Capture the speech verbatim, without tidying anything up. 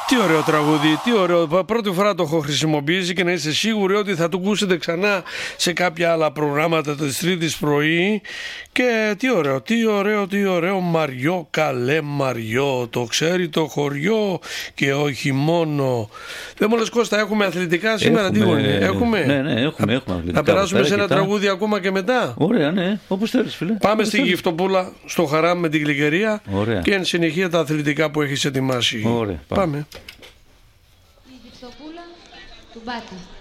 Τι ωραίο τραγούδι, τι ωραίο. Πρώτη φορά το έχω χρησιμοποιήσει και να είστε σίγουροι ότι θα το ακούσετε ξανά σε κάποια άλλα προγράμματα της Τρίτης πρωί. Και τι ωραίο, τι ωραίο, τι ωραίο. Μαριό, καλέ Μαριό, το ξέρει το χωριό και όχι μόνο. Δεν μου λες, Κώστα, έχουμε αθλητικά σήμερα? Έχουμε, τι γονεί, έχουμε. Ναι, ναι, έχουμε, έχουμε αθλητικά. Να περάσουμε σε ένα κοιτά. τραγούδι ακόμα και μετά. Ωραία, ναι, όπως θέλεις, φίλε. Πάμε όπως στη θέλεις. Γυφτοπούλα, στο Χαράμ με την Γλυκερία. Ωραία. Και εν συνεχεία τα αθλητικά που έχεις ετοιμάσει. Ωραία, πάμε. πάμε. Η Γυφτοπούλα του Μπάτη.